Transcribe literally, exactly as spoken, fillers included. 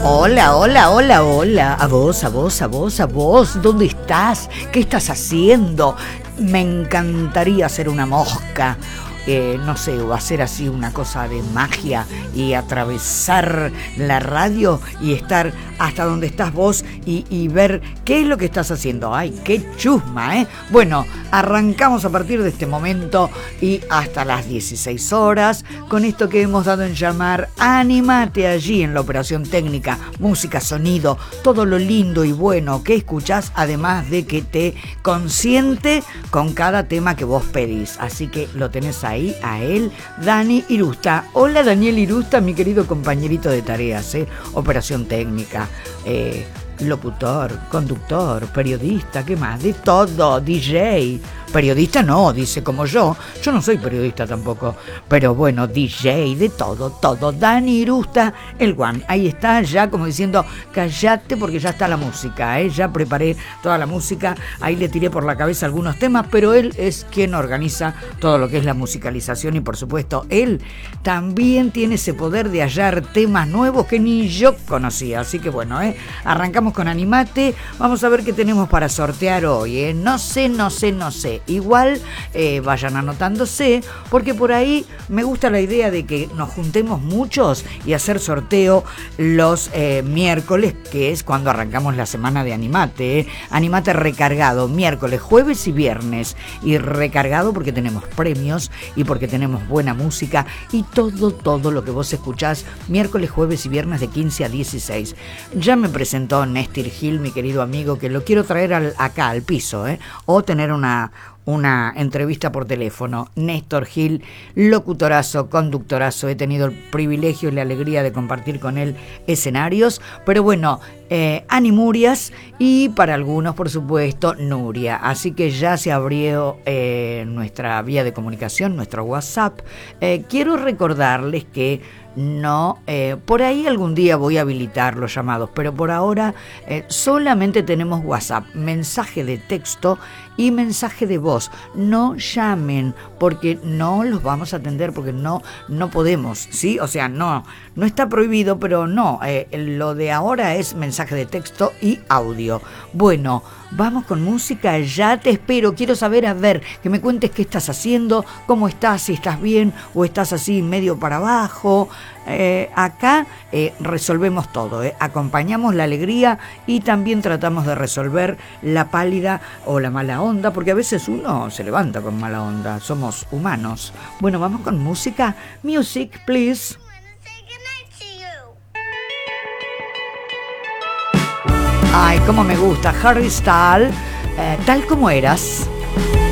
Hola, hola, hola, hola. A vos, a vos, a vos, a vos. ¿Dónde estás? ¿Qué estás haciendo? Me encantaría ser una mosca. Eh, no sé, o hacer así una cosa de magia y atravesar la radio y estar hasta donde estás vos y, y ver qué es lo que estás haciendo. ¡Ay, qué chusma, eh! Bueno, arrancamos a partir de este momento y hasta las dieciséis horas con esto que hemos dado en llamar Anímate allí en la operación técnica, música, sonido, todo lo lindo y bueno que escuchás, además de que te consiente con cada tema que vos pedís. Así que lo tenés ahí. Ahí a él, Dani Irusta. Hola Daniel Irusta, mi querido compañerito de tareas, ¿eh? Operación técnica, eh, locutor, conductor, periodista, ¿qué más? De todo, D J. Periodista no, dice como yo. Yo no soy periodista tampoco. Pero bueno, D J, de todo, todo. Dani Irusta, el one. Ahí está, ya como diciendo, callate porque ya está la música, ¿eh? Ya preparé toda la música. Ahí le tiré por la cabeza algunos temas, pero él es quien organiza todo lo que es la musicalización y por supuesto, él también tiene ese poder de hallar temas nuevos que ni yo conocía. Así que bueno, ¿eh? Arrancamos con Anímate. Vamos a ver qué tenemos para sortear hoy, ¿eh? No sé, no sé, no sé. Igual eh, vayan anotándose porque por ahí me gusta la idea de que nos juntemos muchos y hacer sorteo los eh, miércoles, que es cuando arrancamos la semana de Anímate, ¿eh? Anímate recargado, miércoles, jueves y viernes, y recargado porque tenemos premios y porque tenemos buena música y todo, todo lo que vos escuchás miércoles, jueves y viernes de quince a dieciséis. Ya me presentó Néstor Gil, mi querido amigo, que lo quiero traer al, acá al piso, ¿eh? O tener una una entrevista por teléfono. Néstor Gil, locutorazo, conductorazo, he tenido el privilegio y la alegría de compartir con él escenarios, pero bueno, eh, Ani Murias y para algunos, por supuesto, Nuria. Así que ya se abrió eh, nuestra vía de comunicación, nuestro WhatsApp. Eh, quiero recordarles que no, eh, por ahí algún día voy a habilitar los llamados, pero por ahora eh, solamente tenemos WhatsApp, mensaje de texto y mensaje de voz. No llamen porque no los vamos a atender porque no, no podemos, ¿sí? O sea, no, no está prohibido, pero no, eh, lo de ahora es mensaje de texto y audio. Bueno, vamos con música, ya te espero, quiero saber, a ver, que me cuentes qué estás haciendo, cómo estás, si estás bien o estás así medio para abajo. Eh, acá eh, resolvemos todo, eh. acompañamos la alegría y también tratamos de resolver la pálida o la mala onda, porque a veces uno se levanta con mala onda, somos humanos. Bueno, vamos con música. Music, please. Ay, cómo me gusta Harry Styles, eh, tal como eras.